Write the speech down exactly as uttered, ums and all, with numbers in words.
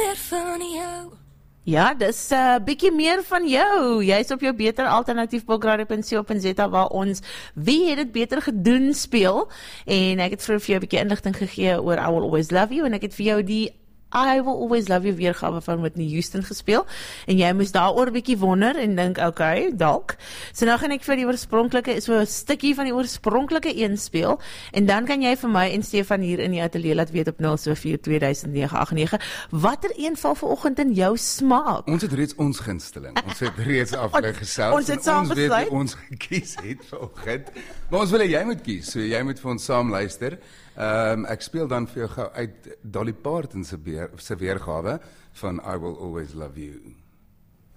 meer van jou. Ja, dis 'n uh, bietjie meer van jou. Jy's op jou Beter Alternatief Pokradio punt co punt za waar ons Wie het dit beter gedoen speel. En ek het vir jou 'n bietjie inligting gegee oor I Will Always Love You en ek het vir jou die I Will Always Love You weergawe van Whitney Houston gespeel en jy moes daaroor 'n bietjie wonder en dink, okay, dalk. So nou gaan ek vir die oorspronklike, so 'n stukkie van die oorspronklike een speel en dan kan jy vir my en Stefan hier in die ateljee laat weet op nul vier twee negen negen agt negen watter een val vanoggend in jou smaak. Ons het reeds ons gunsteling. Ons het reeds afgesels. Ons het saam ons weet besluit. wie ons gekies het vanoggend. Maar ons wil hê jy moet kies. So jy moet vir ons saam luister. Ehm um, ek speel dan vir jou gou uit Dolly Parton se weer, se weergawe van I Will Always Love You.